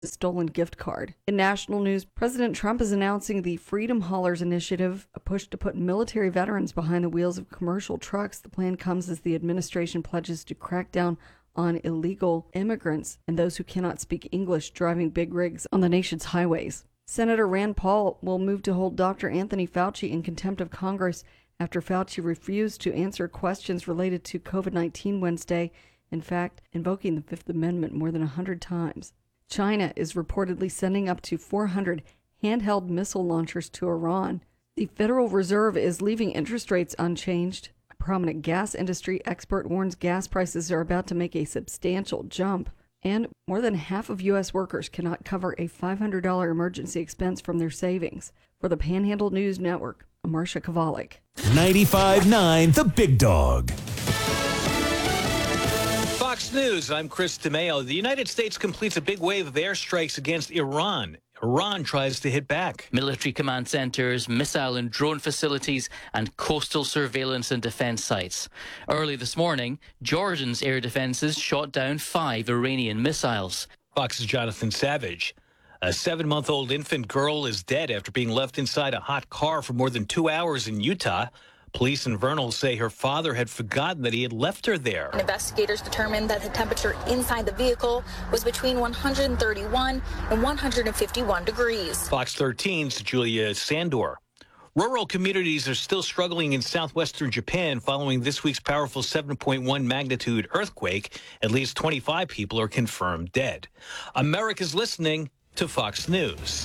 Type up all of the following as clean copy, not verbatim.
a stolen gift card. In national news, President Trump is announcing the Freedom Haulers Initiative, a push to put military veterans behind the wheels of commercial trucks. The plan comes as the administration pledges to crack down on illegal immigrants and those who cannot speak English driving big rigs on the nation's highways. Senator Rand Paul will move to hold Dr. Anthony Fauci in contempt of Congress after Fauci refused to answer questions related to COVID-19 Wednesday, in fact, invoking the Fifth Amendment more than 100 times. China is reportedly sending up to 400 handheld missile launchers to Iran. The Federal Reserve is leaving interest rates unchanged. A prominent gas industry expert warns gas prices are about to make a substantial jump. And more than half of U.S. workers cannot cover a $500 emergency expense from their savings. For the Panhandle News Network, I'm Marcia Kovalik. 95.9 The Big Dog. Fox News, I'm Chris DeMeo. The United States completes a big wave of airstrikes against Iran. Iran tries to hit back. Military command centres, missile and drone facilities, and coastal surveillance and defence sites. Early this morning, Jordan's air defences shot down 5 Iranian missiles. Fox's Jonathan Savage. A 7-month-old infant girl is dead after being left inside a hot car for more than 2 hours in Utah. Police in Vernal say her father had forgotten that he had left her there. Investigators determined that the temperature inside the vehicle was between 131 and 151 degrees. Fox 13's Julia Sandor. Rural communities are still struggling in southwestern Japan following this week's powerful 7.1 magnitude earthquake. At least 25 people are confirmed dead. America's listening to Fox News.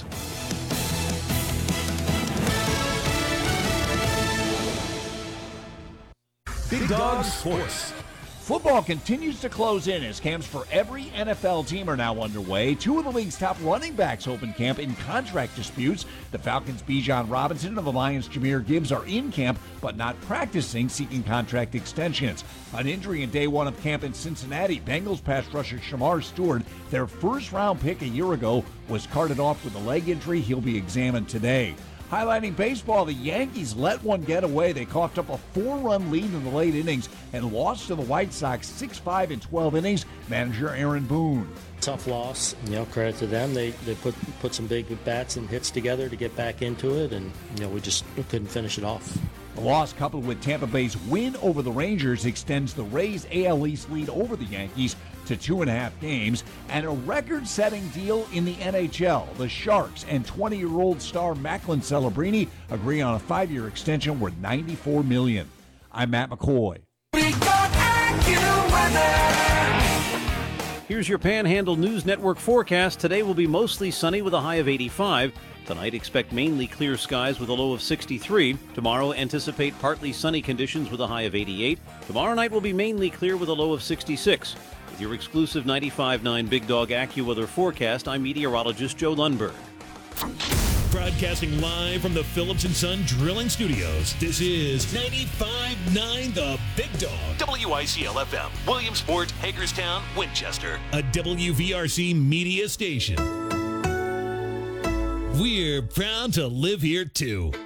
Big Dog Sports. Football continues to close in as camps for every NFL team are now underway. 2 of the league's top running backs open camp in contract disputes. The Falcons' Bijan Robinson and the Lions' Jahmyr Gibbs are in camp but not practicing, seeking contract extensions. An injury in day 1 of camp in Cincinnati. Bengals pass rusher Shamar Stewart, their first-round pick a year ago, was carted off with a leg injury. He'll be examined today. Highlighting baseball, the Yankees let one get away. They coughed up a 4-run lead in the late innings and lost to the White Sox 6-5 in 12 innings. Manager Aaron Boone. Tough loss, credit to them. They put some big bats and hits together to get back into it, and we couldn't finish it off. The loss, coupled with Tampa Bay's win over the Rangers, extends the Rays' AL East lead over the Yankees to 2.5 games, and a record-setting deal in the NHL. The Sharks and 20-year-old star Macklin Celebrini agree on a 5-year extension worth $94 million. I'm Matt McCoy. Here's your Panhandle News Network forecast. Today will be mostly sunny with a high of 85. Tonight, expect mainly clear skies with a low of 63. Tomorrow, anticipate partly sunny conditions with a high of 88. Tomorrow night will be mainly clear with a low of 66. With your exclusive 95.9 Big Dog AccuWeather forecast, I'm meteorologist Joe Lundberg. Broadcasting live from the Phillips & Son Drilling Studios, this is 95.9 The Big Dog. WICL-FM, Williamsport, Hagerstown, Winchester. A WVRC media station. We're proud to live here, too.